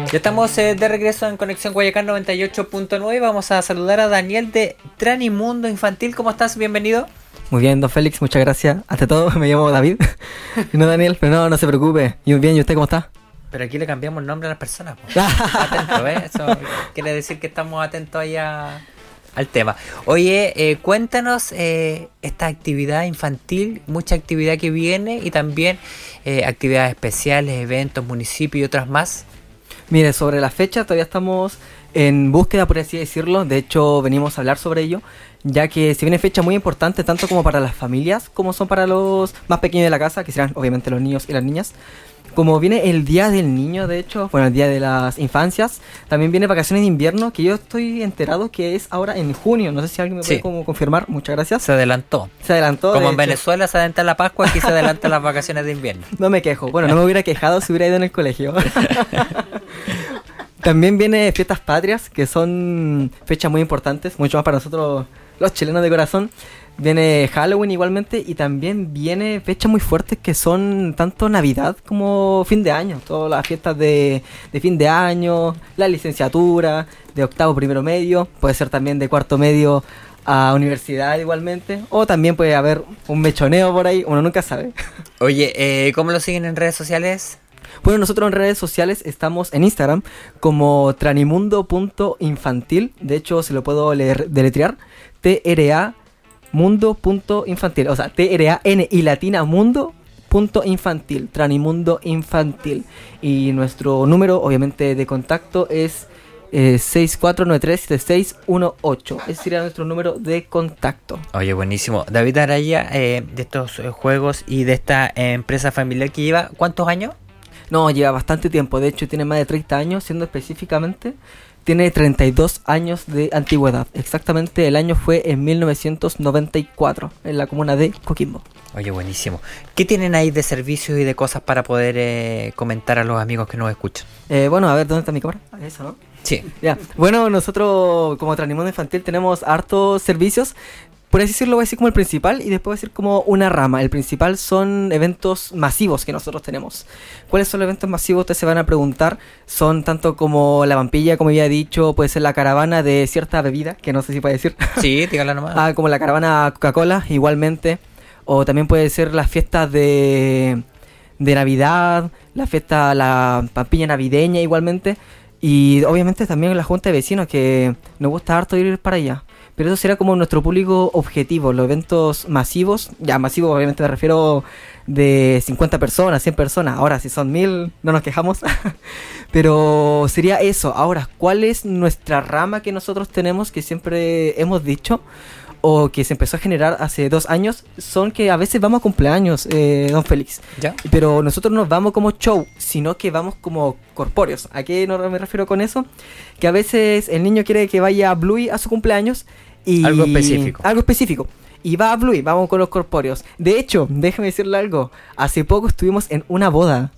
Ya estamos de regreso en Conexión Guayacán 98.9. Vamos a saludar a Daniel de Tranimundo Infantil. ¿Cómo estás? Bienvenido. Muy bien, don Félix, muchas gracias. Ante todo, me llamo David. Y no Daniel, pero no se preocupe. Y muy bien, ¿y usted cómo está? Pero aquí le cambiamos el nombre a las personas. Atento, ¿eh? Eso quiere decir que estamos atentos ahí al tema. Oye, cuéntanos esta actividad infantil, mucha actividad que viene y también actividades especiales, eventos, municipios y otras más. Mire, sobre la fecha todavía estamos en búsqueda, por así decirlo. De hecho, venimos a hablar sobre ello, ya que se viene fecha muy importante tanto como para las familias como son para los más pequeños de la casa, que serán obviamente los niños y las niñas. Como viene el Día del Niño, de hecho, bueno, el Día de las Infancias, también viene vacaciones de invierno, que yo estoy enterado que es ahora en junio. No sé si alguien me puede como confirmar. Muchas gracias. Se adelantó. Se adelantó. Como en Venezuela se adelanta la Pascua, aquí se adelantan las vacaciones de invierno. No me quejo. Bueno, no me hubiera quejado si hubiera ido en el colegio. También viene Fiestas Patrias, que son fechas muy importantes, mucho más para nosotros los chilenos de corazón. Viene Halloween igualmente y también viene fechas muy fuertes que son tanto Navidad como fin de año. Todas las fiestas de fin de año, la licenciatura, de octavo, primero medio, puede ser también de cuarto medio a universidad igualmente. O también puede haber un mechoneo por ahí, uno nunca sabe. Oye, ¿cómo lo siguen en redes sociales? Bueno, nosotros en redes sociales estamos en Instagram como tranimundo.infantil. De hecho, se lo puedo deletrear. Mundo.infantil, o sea, TRAN y latina mundo.infantil, Tranimundo Infantil. Y nuestro número, obviamente, de contacto es 64937618. Ese sería nuestro número de contacto. Oye, buenísimo. David Araya, de estos juegos y de esta empresa familiar que lleva, ¿cuántos años? No, lleva bastante tiempo. De hecho, tiene más de 30 años, siendo específicamente... Tiene 32 años de antigüedad. Exactamente el año fue en 1994, en la comuna de Coquimbo. Oye, buenísimo. ¿Qué tienen ahí de servicios y de cosas para poder comentar a los amigos que nos escuchan? Bueno, a ver, ¿dónde está mi cámara? Eso, ¿no? Sí. Ya. Bueno, nosotros como Tranimundo Infantil tenemos hartos servicios. Por así decirlo, voy a decir como el principal y después voy a decir como una rama. El principal son eventos masivos que nosotros tenemos. ¿Cuáles son los eventos masivos? Ustedes se van a preguntar. Son tanto como la vampilla, como había dicho, puede ser la caravana de cierta bebida, que no sé si puede decir. Sí, dígala nomás. Como la caravana Coca-Cola, igualmente. O también puede ser las fiestas de Navidad, la vampilla navideña, igualmente. Y obviamente también la junta de vecinos, que nos gusta harto ir para allá. Pero eso será como nuestro público objetivo, los eventos masivos. Ya, masivos obviamente me refiero de 50 personas, 100 personas. Ahora, si son 1000, no nos quejamos. Pero sería eso. Ahora, ¿cuál es nuestra rama que nosotros tenemos, que siempre hemos dicho, o que se empezó a generar hace 2 años? Son que a veces vamos a cumpleaños, don Félix. ¿Ya? Pero nosotros no vamos como show, sino que vamos como corpóreos. ¿A qué no me refiero con eso? Que a veces el niño quiere que vaya Bluey a su cumpleaños. Y algo específico. Algo específico. Y va a Bluey, vamos con los corpóreos. De hecho, déjame decirle algo. Hace poco estuvimos en una boda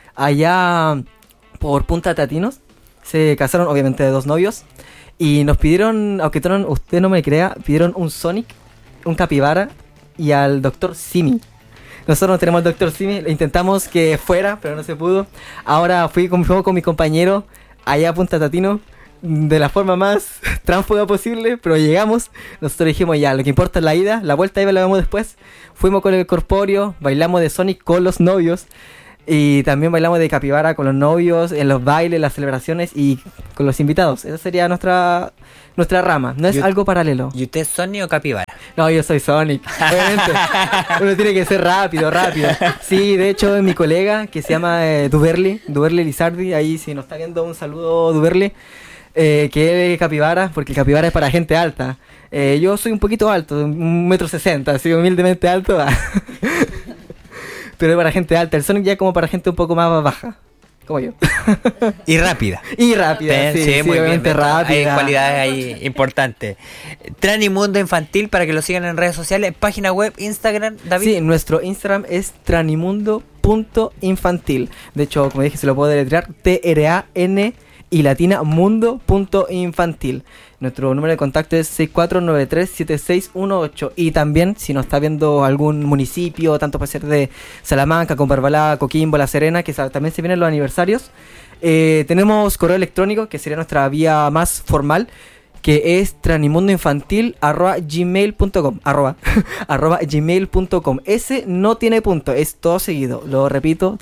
allá por Punta Tatinos. Se casaron obviamente de 2 novios. Y nos pidieron, aunque usted no me crea, pidieron un Sonic, un Capibara y al Dr. Simi. Nosotros no tenemos al Dr. Simi, intentamos que fuera, pero no se pudo. Ahora fuimos con mi compañero allá a Punta Tatino, de la forma más tránsfuga posible, pero llegamos. Nosotros dijimos ya, lo que importa es la ida, la vuelta ahí la vemos después. Fuimos con el corpóreo, bailamos de Sonic con los novios. Y también bailamos de Capibara con los novios, en los bailes, las celebraciones y con los invitados. Esa sería nuestra rama, no es algo paralelo. ¿Y usted es Sonic o Capibara? No, yo soy Sonic, obviamente. Uno tiene que ser rápido. Sí, de hecho, mi colega que se llama Duberly Lizardi, ahí si nos está viendo, un saludo, Duberly. Que él es Capibara, porque el Capibara es para gente alta. Yo soy un poquito alto, 1,60 m, así humildemente alto. Pero es para gente alta. El Sonic ya es como para gente un poco más baja, como yo. Y rápida. Sí, muy obviamente bien. Rápida. Hay cualidades ahí importantes. Tranimundo Infantil, para que lo sigan en redes sociales. Página web, Instagram, David. Sí, nuestro Instagram es tranimundo.infantil. De hecho, como dije, se lo puedo deletrear. TRAN y latina mundo.infantil. Nuestro número de contacto es 64937618. Y también, si nos está viendo algún municipio, tanto puede ser de Salamanca, Comparbalá, Coquimbo, La Serena, que también se vienen los aniversarios, Tenemos correo electrónico, que sería nuestra vía más formal, que es tranimundoinfantil@gmail.com @gmail.com. Ese no tiene punto, es todo seguido. Lo repito,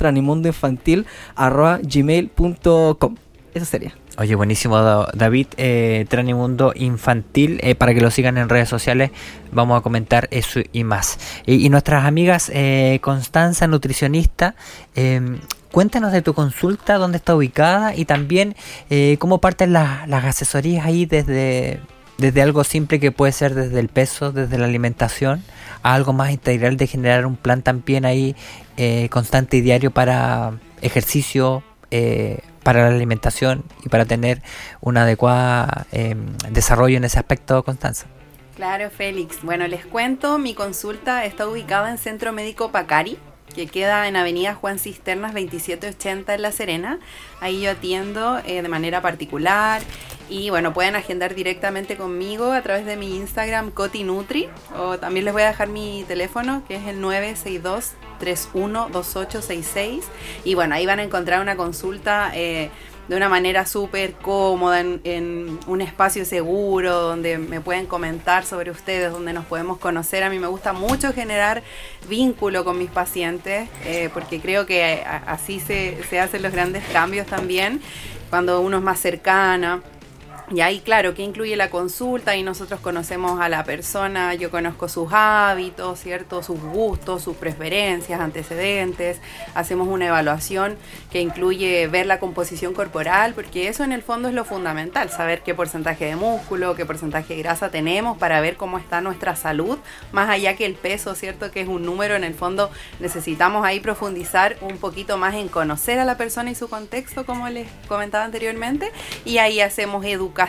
tranimundoinfantil@gmail.com. Eso sería. Oye, buenísimo, David. Tranimundo Infantil, para que lo sigan en redes sociales, vamos a comentar eso y más. Y nuestras amigas, Constanza, nutricionista, cuéntanos de tu consulta, dónde está ubicada y también cómo parten las asesorías ahí desde algo simple que puede ser desde el peso, desde la alimentación, a algo más integral de generar un plan también ahí constante y diario para ejercicio, para la alimentación y para tener un adecuado desarrollo en ese aspecto, Constanza. Claro, Félix. Bueno, les cuento, mi consulta está ubicada en Centro Médico Pacari, que queda en Avenida Juan Cisternas 2780 en La Serena. Ahí yo atiendo de manera particular y bueno, pueden agendar directamente conmigo a través de mi Instagram CotiNutri, o también les voy a dejar mi teléfono, que es el 962-312866, y bueno, ahí van a encontrar una consulta de una manera súper cómoda, en un espacio seguro, donde me pueden comentar sobre ustedes, donde nos podemos conocer. A mí me gusta mucho generar vínculo con mis pacientes, porque creo que así se hacen los grandes cambios también, cuando uno es más cercana. Y ahí, claro, ¿qué incluye la consulta? Y nosotros conocemos a la persona, yo conozco sus hábitos, ¿cierto? Sus gustos, sus preferencias, antecedentes. Hacemos una evaluación que incluye ver la composición corporal, porque eso en el fondo es lo fundamental, saber qué porcentaje de músculo, qué porcentaje de grasa tenemos para ver cómo está nuestra salud, más allá que el peso, ¿cierto? Que es un número. En el fondo necesitamos ahí profundizar un poquito más en conocer a la persona y su contexto, como les comentaba anteriormente, y ahí hacemos educación,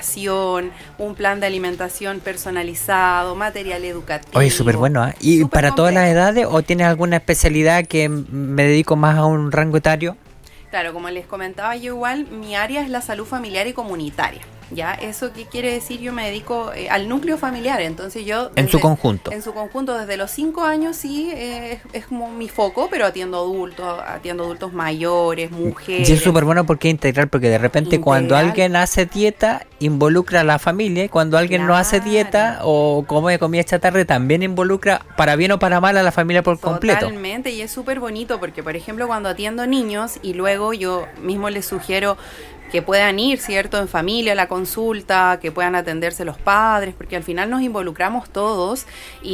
un plan de alimentación personalizado, material educativo. Oye, súper bueno, ¿eh? ¿Y para todas las edades o tienes alguna especialidad que me dedico más a un rango etario? Claro, como les comentaba yo igual, mi área es la salud familiar y comunitaria. ¿Ya? ¿Eso qué quiere decir? Yo me dedico al núcleo familiar, entonces yo... En su conjunto. En su conjunto, desde los 5 años sí, es como mi foco, pero atiendo adultos mayores, mujeres. Y es súper bueno porque es integral, porque de repente cuando alguien hace dieta, involucra a la familia, y cuando alguien no hace dieta o come comida chatarra, también involucra, para bien o para mal, a la familia por completo. Totalmente, y es súper bonito porque, por ejemplo, cuando atiendo niños y luego yo mismo les sugiero que puedan ir, ¿cierto?, en familia a la consulta, que puedan atenderse los padres, porque al final nos involucramos todos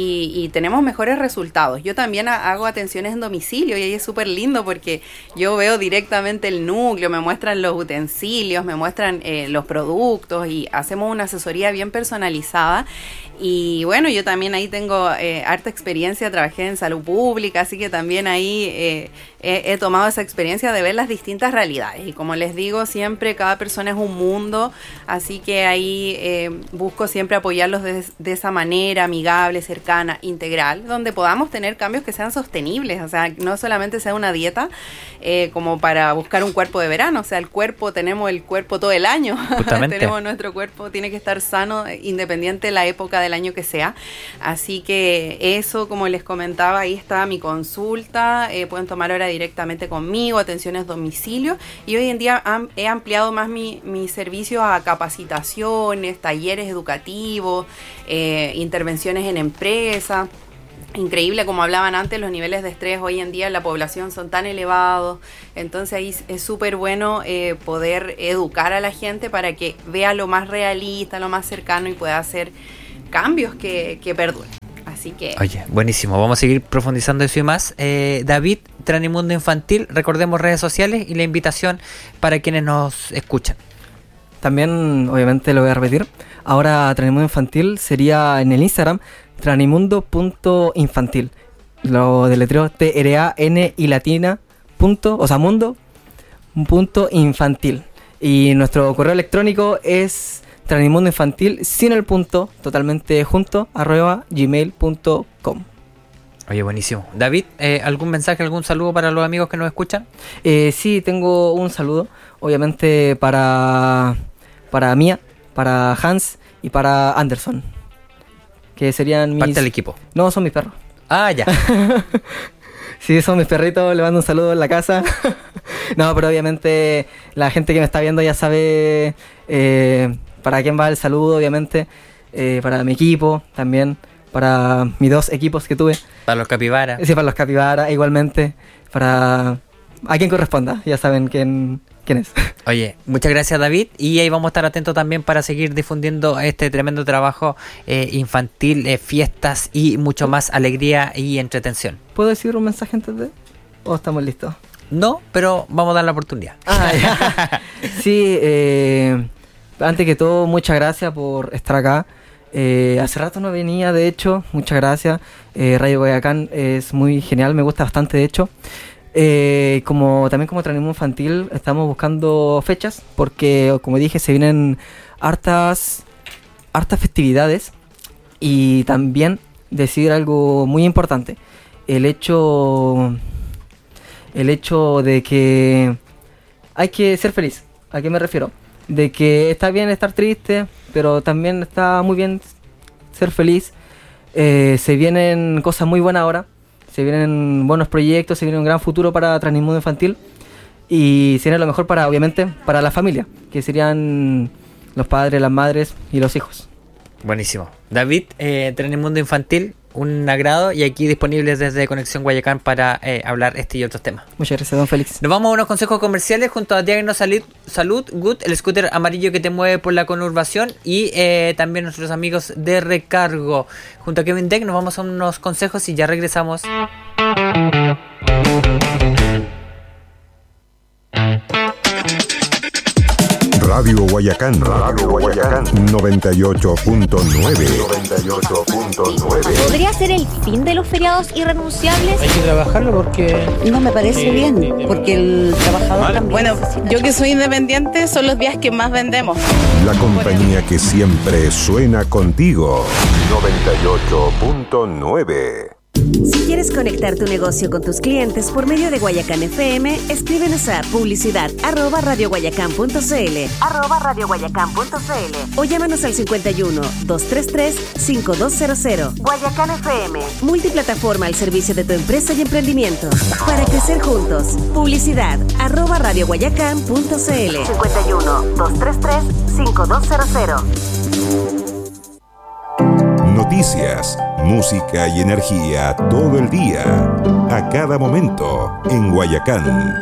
y tenemos mejores resultados. Yo también hago atenciones en domicilio y ahí es súper lindo porque yo veo directamente el núcleo, me muestran los utensilios, me muestran los productos y hacemos una asesoría bien personalizada. Y bueno, yo también ahí tengo harta experiencia, trabajé en salud pública, así que también ahí he tomado esa experiencia de ver las distintas realidades. Y como les digo, siempre cada persona es un mundo, así que ahí busco siempre apoyarlos de esa manera amigable, cercana, integral, donde podamos tener cambios que sean sostenibles. O sea, no solamente sea una dieta como para buscar un cuerpo de verano, o sea, tenemos el cuerpo todo el año. Tenemos nuestro cuerpo, tiene que estar sano independiente de la época del año que sea. Así que eso, como les comentaba, ahí está mi consulta. Pueden tomar hora directamente conmigo, atenciones domicilio, y hoy en día he ampliado más mi servicio a capacitaciones, talleres educativos, intervenciones en empresas. Increíble, como hablaban antes, los niveles de estrés hoy en día en la población son tan elevados, entonces ahí es súper bueno poder educar a la gente para que vea lo más realista, lo más cercano y pueda hacer cambios que perduren. Así que... Oye, buenísimo, vamos a seguir profundizando eso y más. David, Tranimundo Infantil, recordemos redes sociales y la invitación para quienes nos escuchan. También, obviamente, lo voy a repetir. Ahora Tranimundo Infantil sería en el Instagram tranimundo.infantil. Lo deletreo TRAN y latina mundo.infantil. Y nuestro correo electrónico es tranimundoinfantil sin el punto, totalmente junto, @gmail.com. Oye, buenísimo. David, ¿algún mensaje, algún saludo para los amigos que nos escuchan? Sí, tengo un saludo, obviamente para Mía, para Hans y para Anderson, que serían mis... Parte del equipo. No, son mis perros. Ah, ya. Sí, son mis perritos, le mando un saludo en la casa. No, pero obviamente la gente que me está viendo ya sabe para quién va el saludo, obviamente. Para mi equipo también, para mis 2 equipos que tuve. Para los capibaras. Sí, para los capibaras, igualmente. Para a quien corresponda, ya saben quién es. Oye, muchas gracias, David, y ahí vamos a estar atentos también para seguir difundiendo este tremendo trabajo infantil, fiestas y mucho más alegría y entretención. ¿Puedo decir un mensaje antes de? ¿O estamos listos? No, pero vamos a dar la oportunidad. Ya. Sí, antes que todo, muchas gracias por estar acá. Hace rato no venía, de hecho, muchas gracias. Radio Guayacán es muy genial, me gusta bastante, de hecho. Como Transmismo Infantil estamos buscando fechas porque, como dije, se vienen hartas festividades. Y también decir algo muy importante, el hecho de que hay que ser feliz. ¿A qué me refiero? De que está bien estar triste, pero también está muy bien ser feliz. Se vienen cosas muy buenas ahora. Se vienen buenos proyectos, se viene un gran futuro para Transmismo Infantil. Y se viene lo mejor para, obviamente, para la familia, que serían los padres, las madres y los hijos. Buenísimo. David, Transmundo Infantil, un agrado, y aquí disponibles desde Conexión Guayacán para hablar este y otros temas. Muchas gracias, don Félix. Nos vamos a unos consejos comerciales junto a Diagno Salud Good, el scooter amarillo que te mueve por la conurbación, y también nuestros amigos de Recargo. Junto a Kevin Deck nos vamos a unos consejos y ya regresamos. Radio Guayacán 98.9. ¿Podría ser el fin de los feriados irrenunciables? Hay que trabajarlo porque... No me parece bien, porque el trabajador también... Bueno, yo que soy independiente, son los días que más vendemos. La compañía que siempre suena contigo. 98.9. Si quieres conectar tu negocio con tus clientes por medio de Guayacán FM, escríbenos a publicidad@radioguayacán.cl o llámanos al 51-233-5200. Guayacán FM, multiplataforma al servicio de tu empresa y emprendimiento. Para crecer juntos, publicidad@radioguayacán.cl 51-233-5200. Noticias, música y energía todo el día, a cada momento, en Guayacán.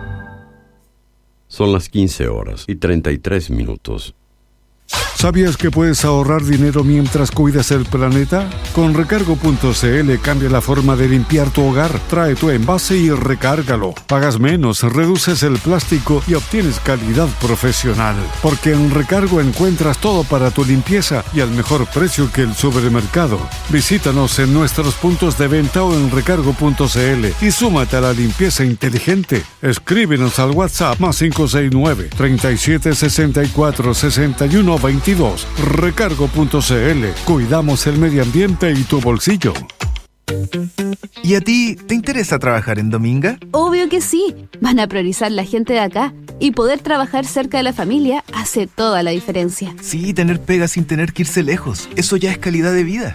Son las 15:33. ¿Sabías que puedes ahorrar dinero mientras cuidas el planeta? Con Recargo.cl cambia la forma de limpiar tu hogar. Trae tu envase y recárgalo. Pagas menos, reduces el plástico y obtienes calidad profesional. Porque en Recargo encuentras todo para tu limpieza y al mejor precio que el supermercado. Visítanos en nuestros puntos de venta o en Recargo.cl y súmate a la limpieza inteligente. Escríbenos al WhatsApp +569 3764 6122. Recargo.cl. Cuidamos el medio ambiente y tu bolsillo. ¿Y a ti te interesa trabajar en Dominga? Obvio que sí. Van a priorizar la gente de acá. Y poder trabajar cerca de la familia hace toda la diferencia. Sí, tener pega sin tener que irse lejos. Eso ya es calidad de vida.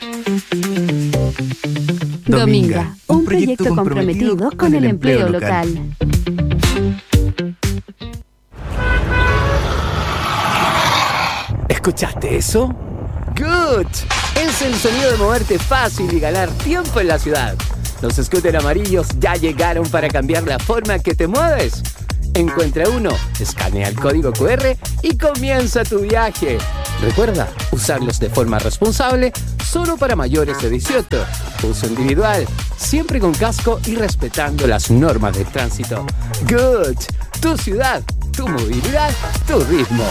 Dominga, un proyecto comprometido con el empleo local. ¿Escuchaste eso? ¡Good! Es el sonido de moverte fácil y ganar tiempo en la ciudad. Los scooters amarillos ya llegaron para cambiar la forma que te mueves. Encuentra uno, escanea el código QR y comienza tu viaje. Recuerda, usarlos de forma responsable, solo para mayores de 18. Uso individual, siempre con casco y respetando las normas de tránsito. Good. Tu ciudad, tu movilidad, tu ritmo.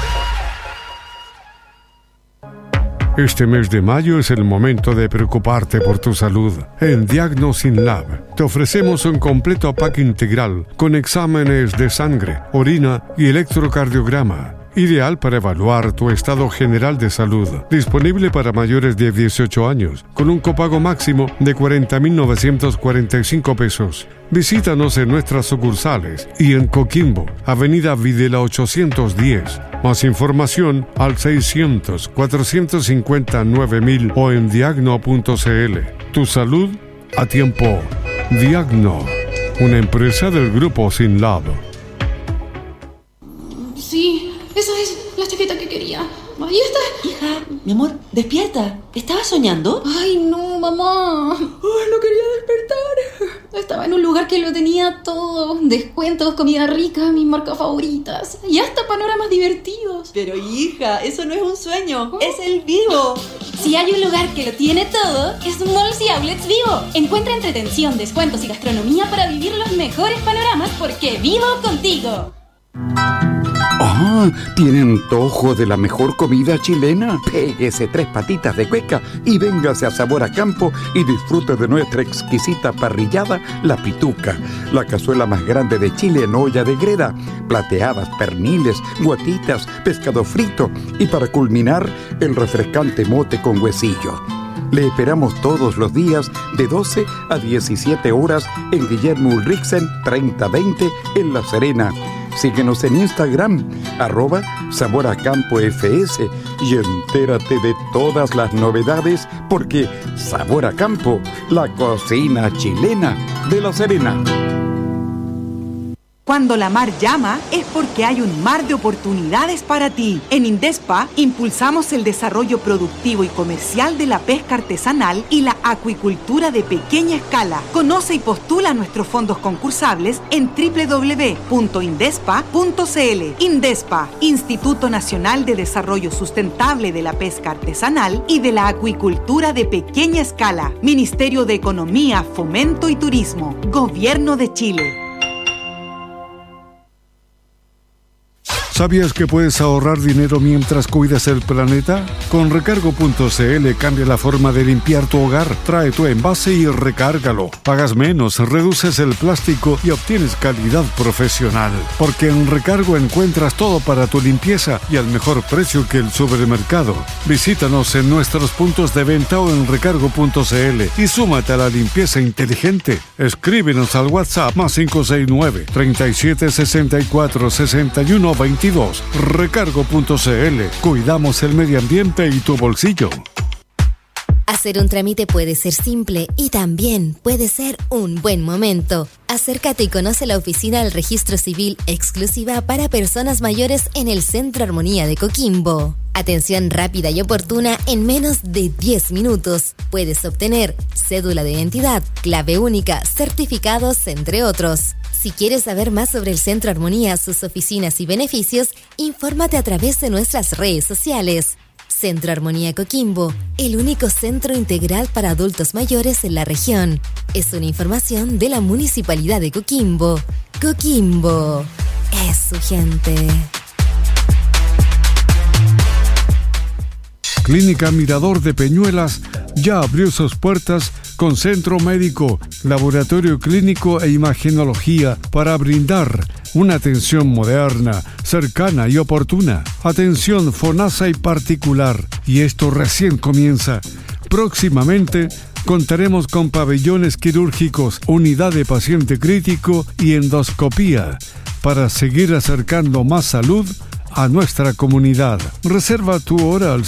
Este mes de mayo es el momento de preocuparte por tu salud. En Diagnosin Lab te ofrecemos un completo pack integral con exámenes de sangre, orina y electrocardiograma. Ideal para evaluar tu estado general de salud. Disponible para mayores de 18 años, con un copago máximo de 40.945 pesos. Visítanos en nuestras sucursales y en Coquimbo, Avenida Videla 810. Más información al 600-459-1000 o en diagno.cl. Tu salud a tiempo. Diagno, una empresa del grupo Sinlab. Sí, esa es la chaqueta que quería. Ahí está. Hija, mi amor, despierta. ¿Estabas soñando? Ay, no, mamá. Ay, no quería despertar. Estaba en un lugar que lo tenía todo. Descuentos, comida rica, mis marcas favoritas. Y hasta panoramas divertidos. Pero hija, eso no es un sueño. Es el Vivo. Si hay un lugar que lo tiene todo, es Malls y Outlets Vivo. Encuentra entretención, descuentos y gastronomía para vivir los mejores panoramas porque vivo contigo. ¡Ah! ¿Tiene antojo de la mejor comida chilena? Péguese 3 patitas de cueca y véngase a Sabor a Campo y disfrute de nuestra exquisita parrillada, La Pituca, la cazuela más grande de Chile en olla de greda, plateadas, perniles, guatitas, pescado frito y para culminar, el refrescante mote con huesillo. Le esperamos todos los días de 12 a 17 horas en Guillermo Ulrichsen 3020 en La Serena. Síguenos en Instagram, @SaborACampoFS y entérate de todas las novedades porque Sabor a Campo, la cocina chilena de La Serena. Cuando la mar llama es porque hay un mar de oportunidades para ti. En Indespa impulsamos el desarrollo productivo y comercial de la pesca artesanal y la acuicultura de pequeña escala. Conoce y postula nuestros fondos concursables en www.indespa.cl. Indespa, Instituto Nacional de Desarrollo Sustentable de la Pesca Artesanal y de la Acuicultura de Pequeña Escala. Ministerio de Economía, Fomento y Turismo. Gobierno de Chile. ¿Sabías que puedes ahorrar dinero mientras cuidas el planeta? Con Recargo.cl cambia la forma de limpiar tu hogar. Trae tu envase y recárgalo. Pagas menos, reduces el plástico y obtienes calidad profesional. Porque en Recargo encuentras todo para tu limpieza y al mejor precio que el supermercado. Visítanos en nuestros puntos de venta o en Recargo.cl y súmate a la limpieza inteligente. Escríbenos al WhatsApp +569 3764 6122. Recargo.cl. Cuidamos el medio ambiente y tu bolsillo. Hacer un trámite puede ser simple y también puede ser un buen momento. Acércate y conoce la oficina del Registro Civil exclusiva para personas mayores en el Centro Armonía de Coquimbo. Atención rápida y oportuna en menos de 10 minutos. Puedes obtener cédula de identidad, clave única, certificados, entre otros. Si quieres saber más sobre el Centro Armonía, sus oficinas y beneficios, infórmate a través de nuestras redes sociales. Centro Armonía Coquimbo, el único centro integral para adultos mayores en la región. Es una información de la Municipalidad de Coquimbo. Coquimbo es su gente. Clínica Mirador de Peñuelas ya abrió sus puertas con centro médico, laboratorio clínico e imagenología para brindar una atención moderna, cercana y oportuna. Atención FONASA y particular. Y esto recién comienza. Próximamente contaremos con pabellones quirúrgicos, unidad de paciente crítico y endoscopía para seguir acercando más salud a nuestra comunidad. Reserva tu hora al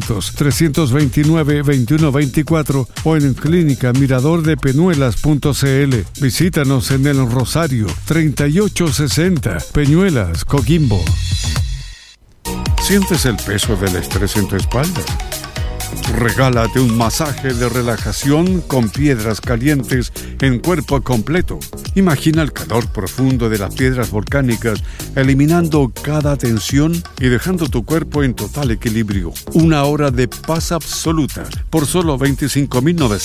600-329-2124 o en clínicamiradordepeñuelas.cl. Visítanos en el Rosario 3860, Peñuelas, Coquimbo. ¿Sientes el peso del estrés en tu espalda? Regálate un masaje de relajación con piedras calientes en cuerpo completo. Imagina el calor profundo de las piedras volcánicas, eliminando cada tensión y dejando tu cuerpo en total equilibrio. Una hora de paz absoluta por solo $25,900.